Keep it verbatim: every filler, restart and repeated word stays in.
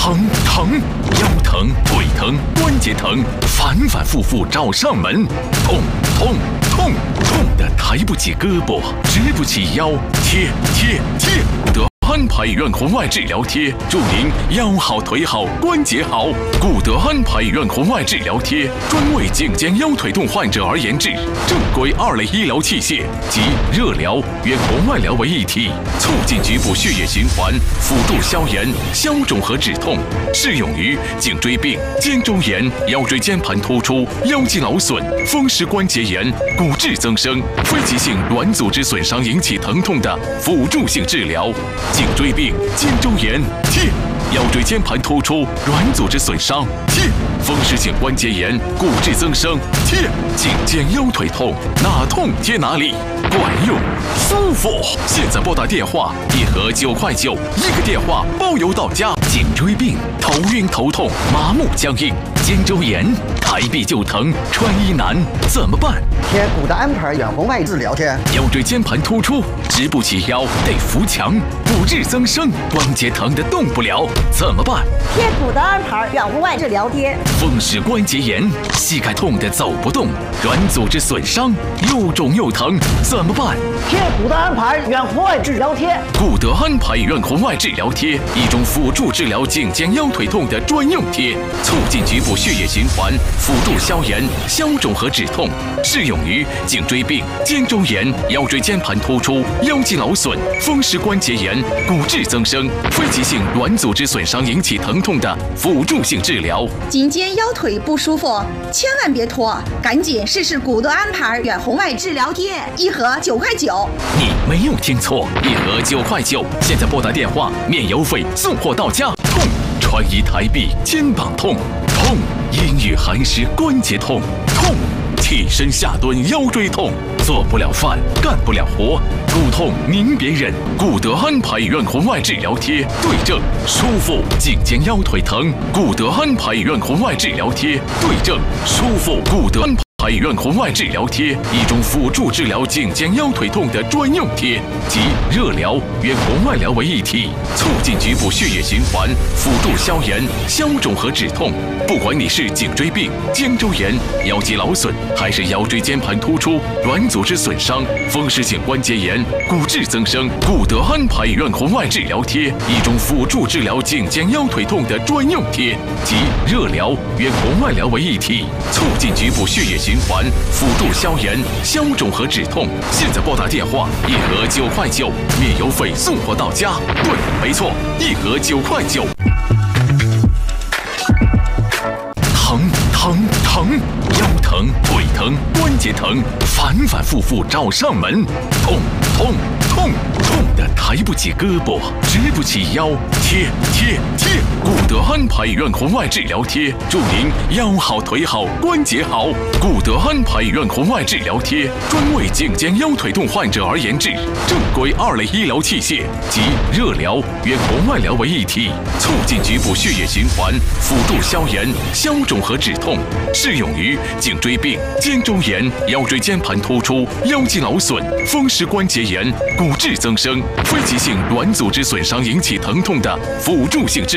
疼疼，腰疼、腿疼、关节疼，反反复复找上门，痛痛痛痛的抬不起胳膊，直不起腰，贴贴贴得。安排医院红外治疗贴，祝您腰好腿好关节好。古德安排医院红外治疗贴专为颈肩腰腿痛患者而研制，正规二类医疗器械及热疗与红外疗为一体，促进局部血液循环，辅助消炎、消肿和止痛，适用于颈椎病、肩周炎、腰椎间盘突出、腰肌劳损、风湿关节炎、骨质增生、非急性软组织损伤引起疼痛的辅助性治疗。颈椎病、肩周炎贴，腰椎间盘突出、软组织损伤贴，风湿性关节炎、骨质增生贴，颈肩腰腿痛哪痛贴哪里，管用舒服。现在拨打电话，一盒九块九，一个电话包邮到家。颈椎病、头晕头痛、麻木僵硬；肩周炎、抬臂就疼、穿衣难，怎么办？ 贴古德安排远红外治疗贴。 腰椎间盘突出，直不起腰，得扶墙；骨质增生，关节疼得动不了，怎么办？ 贴古德安排远红外治疗贴。 风湿关节炎，膝盖痛得走不动，软组织损伤，又肿又疼，怎么办？ 贴古德安排远红外治疗贴。 古德安排远红外治疗贴，一种辅助治疗颈肩腰腿痛的专用贴，促进局部血液循环，辅助消炎、消肿和止痛，适用于颈椎病、肩周炎、腰椎间盘突出、腰肌劳损、风湿关节炎、骨质增生、非急性软组织损伤引起疼痛的辅助性治疗。 颈肩腰腿不舒服，千万别拖，赶紧试试古德安排远红外治疗贴，一盒九块九。 你没有听错，一盒九块九。现在拨打电话，免邮费送货到家。痛，穿衣抬臂肩膀痛，痛，阴雨寒湿关节痛，痛，起身下蹲腰椎痛，做不了饭干不了活，骨痛您别忍，古德安排院红外治疗贴对症舒服，颈肩腰腿疼，古德安排院红外治疗贴对症舒服，古德安排排院红外治疗贴，一种辅助治疗颈肩腰腿痛的专用贴，集热疗与红外疗为一体，促进局部血液循环，辅助消炎、消肿和止痛。不管你是颈椎病、肩周炎、腰肌劳损，还是腰椎间盘突出、软组织损伤、风湿性关节炎、骨质增生，古德安排院红外治疗贴，一种辅助治疗颈肩腰腿痛的专用贴，集热疗与红外疗为一体，促进局部血液循环，辅助消炎、消肿和止痛。现在拨打电话，一盒九块九，免邮费送货到家。对，没错，一盒九块九。疼疼疼，腰疼、腿疼、关节疼，反反复复找上门，痛痛痛痛的抬不起胳膊，直不起腰，贴贴贴，古德安排院红外治疗贴，祝您腰好腿好关节好。古德安排院红外治疗贴专为颈肩腰腿痛患者而研制，正规二类医疗器械及热疗与红外疗为一体，促进局部血液循环，辅助消炎、消肿和止痛，适用于颈椎病、肩周炎、腰椎间盘突出、腰肌劳损、风湿关节炎、骨质增生、非急性软组织损伤引起疼痛的辅助性治疗。